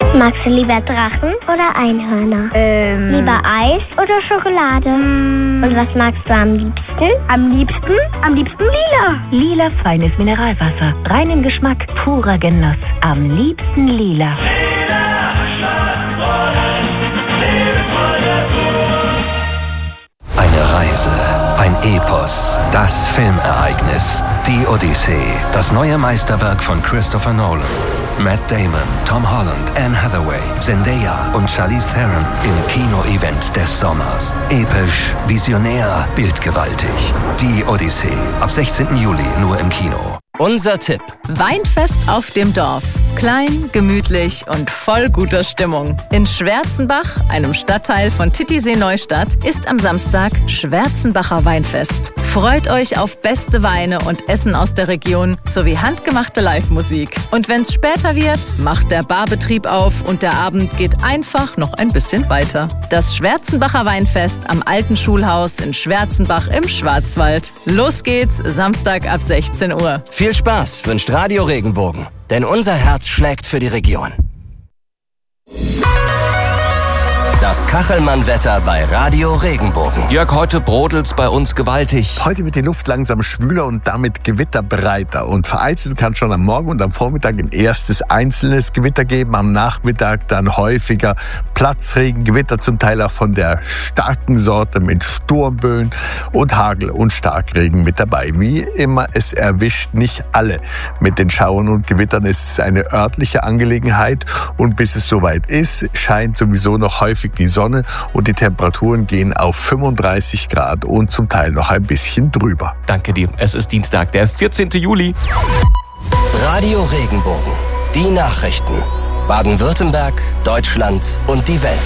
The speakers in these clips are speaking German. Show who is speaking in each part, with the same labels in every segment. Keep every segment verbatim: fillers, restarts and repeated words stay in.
Speaker 1: Magst du lieber Drachen oder Einhörner?
Speaker 2: Ähm.
Speaker 1: Lieber Eis oder Schokolade?
Speaker 2: Mm.
Speaker 1: Und was magst du am liebsten?
Speaker 2: Am liebsten? Am liebsten lila.
Speaker 3: Lila feines Mineralwasser. Rein im Geschmack, purer Genuss. Am liebsten lila.
Speaker 4: Eine Reise, ein Epos, das Filmereignis, die Odyssee, das neue Meisterwerk von Christopher Nolan. Matt Damon, Tom Holland, Anne Hathaway, Zendaya und Charlize Theron im Kino-Event des Sommers. Episch, visionär, bildgewaltig. Die Odyssee, ab sechzehnten Juli nur im Kino.
Speaker 5: Unser Tipp.
Speaker 6: Weinfest auf dem Dorf. Klein, gemütlich und voll guter Stimmung. In Schwärzenbach, einem Stadtteil von Titisee-Neustadt, ist am Samstag Schwärzenbacher Weinfest. Freut euch auf beste Weine und Essen aus der Region sowie handgemachte Live-Musik. Und wenn's später wird, macht der Barbetrieb auf und der Abend geht einfach noch ein bisschen weiter. Das Schwärzenbacher Weinfest am Alten Schulhaus in Schwärzenbach im Schwarzwald. Los geht's, Samstag ab sechzehn Uhr.
Speaker 5: Viel Spaß wünscht Radio Regenbogen, denn unser Herz schlägt für die Region. Das Kachelmann-Wetter bei Radio Regenbogen.
Speaker 7: Jörg, heute brodelt's bei uns gewaltig.
Speaker 8: Heute wird die Luft langsam schwüler und damit gewitterbreiter. Und vereinzelt kann schon am Morgen und am Vormittag ein erstes einzelnes Gewitter geben. Am Nachmittag dann häufiger Platzregen, Gewitter zum Teil auch von der starken Sorte mit Sturmböen und Hagel und Starkregen mit dabei. Wie immer, es erwischt nicht alle mit den Schauern und Gewittern. Es ist eine örtliche Angelegenheit und bis es soweit ist, scheint sowieso noch häufig die Sonne und die Temperaturen gehen auf fünfunddreißig Grad und zum Teil noch ein bisschen drüber.
Speaker 7: Danke dir. Es ist Dienstag, der vierzehnten Juli.
Speaker 5: Radio Regenbogen. Die Nachrichten. Baden-Württemberg, Deutschland und die Welt.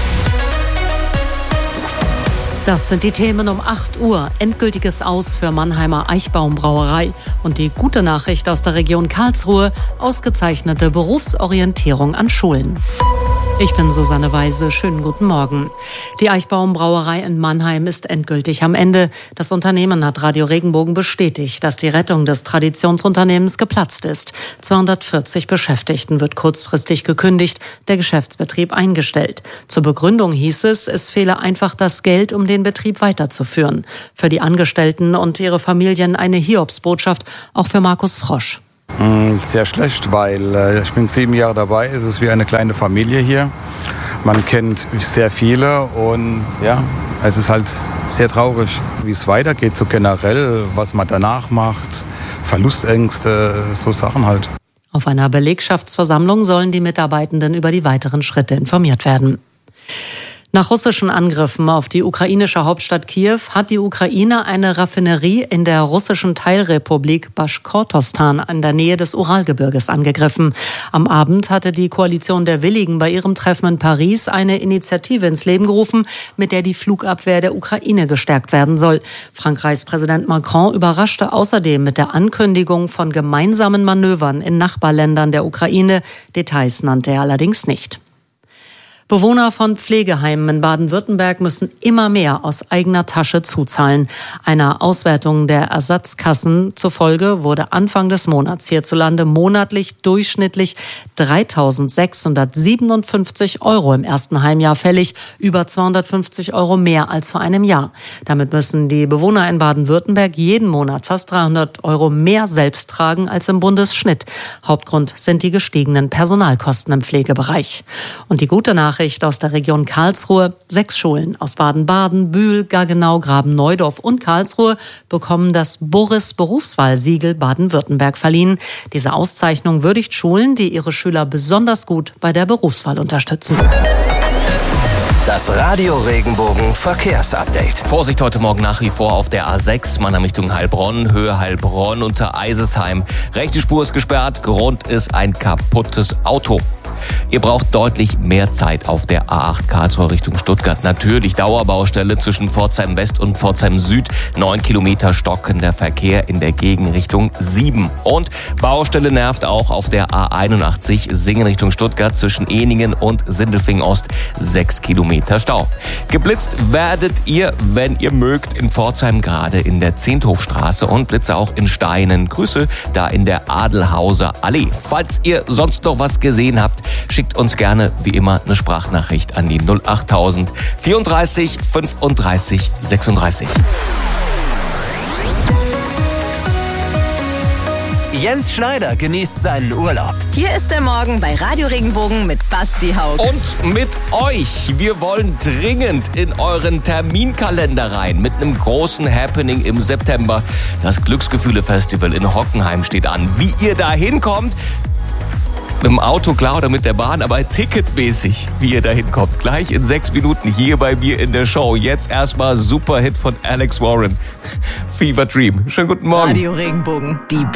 Speaker 9: Das sind die Themen um acht Uhr. Endgültiges Aus für Mannheimer Eichbaum Brauerei. Und die gute Nachricht aus der Region Karlsruhe. Ausgezeichnete Berufsorientierung an Schulen. Ich bin Susanne Weise. Schönen guten Morgen. Die Eichbaum Brauerei in Mannheim ist endgültig am Ende. Das Unternehmen hat Radio Regenbogen bestätigt, dass die Rettung des Traditionsunternehmens geplatzt ist. zweihundertvierzig Beschäftigten wird kurzfristig gekündigt, der Geschäftsbetrieb eingestellt. Zur Begründung hieß es, es fehle einfach das Geld, um den Betrieb weiterzuführen. Für die Angestellten und ihre Familien eine Hiobsbotschaft, auch für Markus Frosch.
Speaker 10: Sehr schlecht, weil äh, ich bin sieben Jahre dabei. Es ist wie eine kleine Familie hier. Man kennt sehr viele und ja, es ist halt sehr traurig, wie es weitergeht, so generell, was man danach macht, Verlustängste, so Sachen halt.
Speaker 9: Auf einer Belegschaftsversammlung sollen die Mitarbeitenden über die weiteren Schritte informiert werden. Nach russischen Angriffen auf die ukrainische Hauptstadt Kiew hat die Ukraine eine Raffinerie in der russischen Teilrepublik Baschkortostan in der Nähe des Uralgebirges angegriffen. Am Abend hatte die Koalition der Willigen bei ihrem Treffen in Paris eine Initiative ins Leben gerufen, mit der die Flugabwehr der Ukraine gestärkt werden soll. Frankreichs Präsident Macron überraschte außerdem mit der Ankündigung von gemeinsamen Manövern in Nachbarländern der Ukraine. Details nannte er allerdings nicht. Bewohner von Pflegeheimen in Baden-Württemberg müssen immer mehr aus eigener Tasche zuzahlen. Einer Auswertung der Ersatzkassen zufolge wurde Anfang des Monats hierzulande monatlich durchschnittlich dreitausendsechshundertsiebenundfünfzig Euro im ersten Heimjahr fällig, über zweihundertfünfzig Euro mehr als vor einem Jahr. Damit müssen die Bewohner in Baden-Württemberg jeden Monat fast dreihundert Euro mehr selbst tragen als im Bundesschnitt. Hauptgrund sind die gestiegenen Personalkosten im Pflegebereich. Und die gute Nachricht aus der Region Karlsruhe. Sechs Schulen aus Baden-Baden, Bühl, Gaggenau, Graben-Neudorf und Karlsruhe bekommen das Boris-Berufswahl-Siegel Baden-Württemberg verliehen. Diese Auszeichnung würdigt Schulen, die ihre Schüler besonders gut bei der Berufswahl unterstützen.
Speaker 5: Das Radio Regenbogen Verkehrsupdate.
Speaker 7: Vorsicht heute Morgen nach wie vor auf der A sechs, Mannheim Richtung Heilbronn, Höhe Heilbronn unter Eisesheim. Rechte Spur ist gesperrt, Grund ist ein kaputtes Auto. Ihr braucht deutlich mehr Zeit auf der A acht Karlsruhe Richtung Stuttgart. Natürlich Dauerbaustelle zwischen Pforzheim West und Pforzheim Süd. Neun Kilometer stockender Verkehr in der Gegenrichtung sieben. Und Baustelle nervt auch auf der A einundachtzig Singen Richtung Stuttgart zwischen Eningen und Sindelfingen Ost. Sechs Kilometer Stau. Geblitzt werdet ihr, wenn ihr mögt, in Pforzheim gerade in der Zehnthofstraße und Blitze auch in Steinen. Grüße da in der Adelhauser Allee. Falls ihr sonst noch was gesehen habt, schickt uns gerne wie immer eine Sprachnachricht an die null achttausend vierunddreißig fünfunddreißig sechsunddreißig.
Speaker 5: Jens Schneider genießt seinen Urlaub.
Speaker 6: Hier ist der Morgen bei Radio Regenbogen mit Basti Haug.
Speaker 7: Und mit euch. Wir wollen dringend in euren Terminkalender rein mit einem großen Happening im September. Das Glücksgefühle-Festival in Hockenheim steht an. Wie ihr da hinkommt, mit dem Auto klar oder mit der Bahn, aber ticketmäßig, wie ihr da hinkommt. Gleich in sechs Minuten hier bei mir in der Show. Jetzt erstmal Superhit von Alex Warren. Fever Dream. Schönen guten Morgen.
Speaker 6: Radio Regenbogen, die